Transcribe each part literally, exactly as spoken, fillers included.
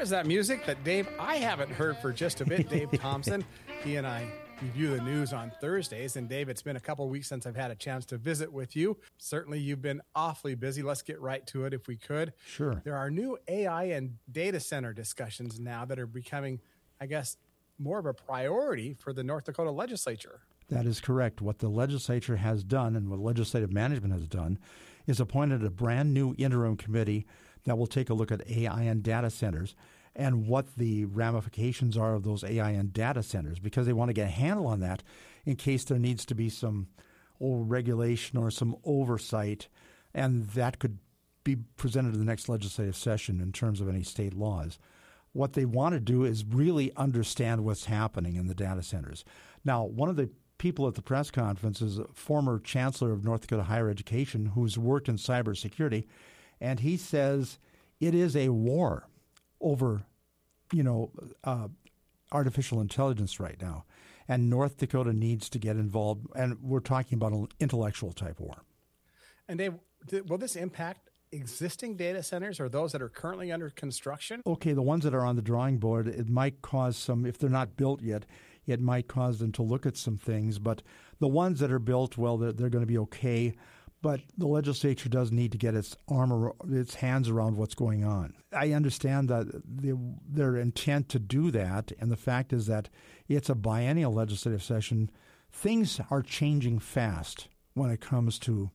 there's that music that Dave, I haven't heard for just a bit. Dave Thompson, he and I review the news on Thursdays. And Dave, it's been a couple of weeks since I've had a chance to visit with you. Certainly, you've been awfully busy. Let's get right to it if we could. Sure. There are new A I and data center discussions now that are becoming, I guess, more of a priority for the North Dakota legislature. That is correct. What the legislature has done and what legislative management has done is appointed a brand new interim committee that will take a look at A I and data centers and what the ramifications are of those A I and data centers, because they want to get a handle on that in case there needs to be some old regulation or some oversight, and that could be presented to the next legislative session in terms of any state laws. What they want to do is really understand what's happening in the data centers. Now, one of the people at the press conference is a former chancellor of North Dakota Higher Education who's worked in cybersecurity, and he says it is a war over, you know, uh, artificial intelligence right now, and North Dakota needs to get involved, and we're talking about an intellectual type war. And Dave, will this impact existing data centers or those that are currently under construction? Okay, the ones that are on the drawing board, it might cause some, if they're not built yet, it might cause them to look at some things. But the ones that are built, well, they're, they're going to be okay. But the legislature does need to get its arm, its hands around what's going on. I understand that the, their intent to do that, and the fact is that it's a biennial legislative session. Things are changing fast when it comes to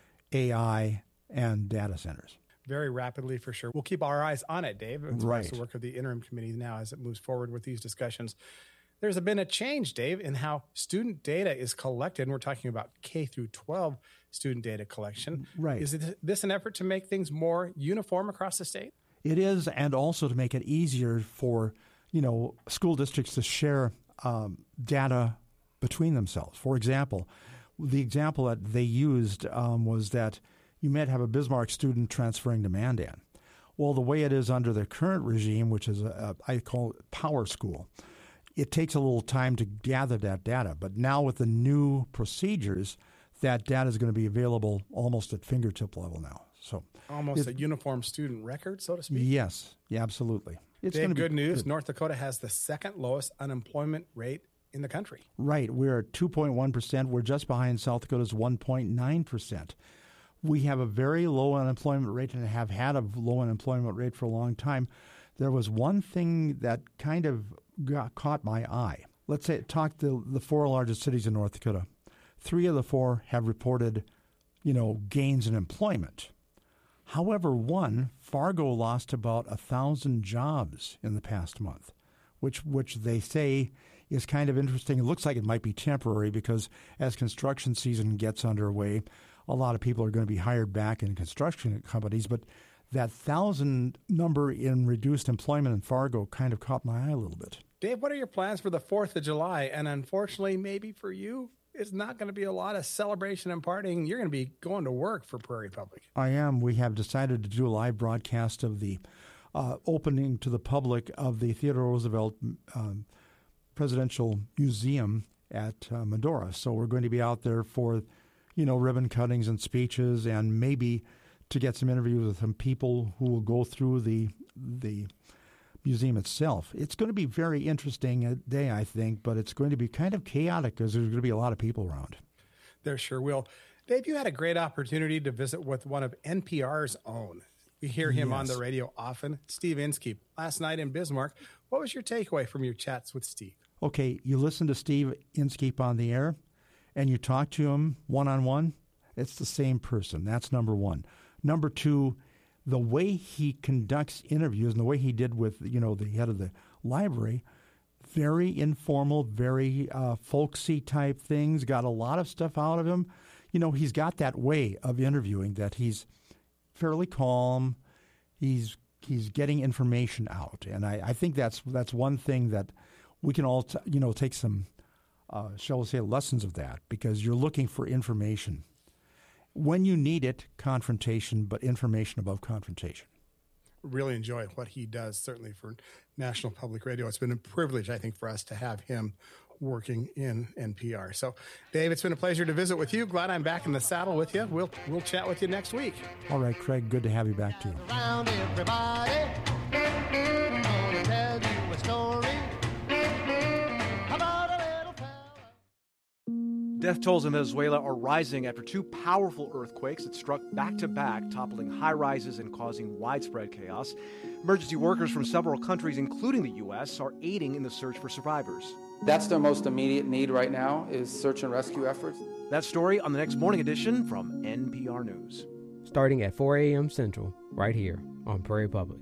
A I and data centers. Very rapidly, for sure. We'll keep our eyes on it, Dave. It's right. the work of the interim committee now as it moves forward with these discussions. There's been a change, Dave, in how student data is collected. And we're talking about K through twelve student data collection. Right. Is it, this an effort to make things more uniform across the state? It is, and also to make it easier for, you know, school districts to share um, data between themselves. For example, the example that they used um, was that you might have a Bismarck student transferring to Mandan. Well, the way it is under the current regime, which is a, a I call it Power School, it takes a little time to gather that data. But now with the new procedures, that data is going to be available almost at fingertip level now. So almost a uniform student record, so to speak? Yes, yeah, absolutely. It's Dave, good news. Good. North Dakota has the second lowest unemployment rate in the country. Right. We're at two point one percent. We're just behind South Dakota's one point nine percent. We have a very low unemployment rate and have had a low unemployment rate for a long time. There was one thing that kind of got caught my eye. Let's say talk to the four largest cities in North Dakota. Three of the four have reported, you know, gains in employment. However, one, Fargo, lost about a thousand jobs in the past month, which which they say is kind of interesting. It looks like it might be temporary because as construction season gets underway, a lot of people are going to be hired back in construction companies. But that thousand number in reduced employment in Fargo kind of caught my eye a little bit. Dave, what are your plans for the fourth of July? And unfortunately, maybe for you, it's not going to be a lot of celebration and partying. You're going to be going to work for Prairie Public. I am. We have decided to do a live broadcast of the uh, opening to the public of the Theodore Roosevelt um, Presidential Museum at uh, Medora. So we're going to be out there for, you know, ribbon cuttings and speeches, and maybe to get some interviews with some people who will go through the the museum itself. It's going to be a very interesting day, I think, but it's going to be kind of chaotic because there's going to be a lot of people around. There sure will. Dave, you had a great opportunity to visit with one of N P R's own. We hear him yes. on the radio often, Steve Inskeep. Last night in Bismarck, what was your takeaway from your chats with Steve? Okay, you listen to Steve Inskeep on the air, and you talk to him one-on-one, it's the same person. That's number one. Number two, the way he conducts interviews and the way he did with, you know, the head of the library, very informal, very uh, folksy type things, got a lot of stuff out of him. You know, he's got that way of interviewing that he's fairly calm. He's he's getting information out. And I, I think that's that's one thing that we can all, t- you know, take some, uh, shall we say, lessons of that, because you're looking for information. When you need it, confrontation, but information above confrontation. Really enjoy what he does, certainly for National Public Radio. It's been a privilege, I think, for us to have him working in N P R. So, Dave, it's been a pleasure to visit with you. Glad I'm back in the saddle with you. We'll we'll chat with you next week. All right, Craig, good to have you back too. Around everybody. Death tolls in Venezuela are rising after two powerful earthquakes that struck back-to-back, toppling high-rises and causing widespread chaos. Emergency workers from several countries, including the U S, are aiding in the search for survivors. That's their most immediate need right now, is search and rescue efforts. That story on the next morning edition from N P R News. Starting at four a.m. Central, right here on Prairie Public.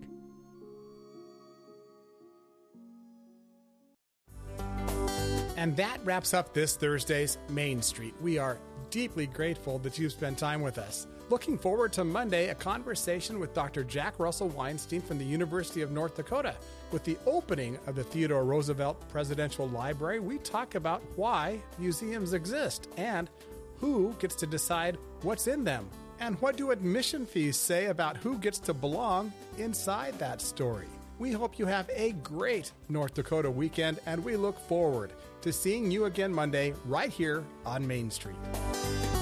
And that wraps up this Thursday's Main Street. We are deeply grateful that you've spent time with us. Looking forward to Monday, a conversation with Doctor Jack Russell Weinstein from the University of North Dakota. With the opening of the Theodore Roosevelt Presidential Library, we talk about why museums exist and who gets to decide what's in them. And what do admission fees say about who gets to belong inside that story? We hope you have a great North Dakota weekend, and we look forward to seeing you again Monday right here on Main Street.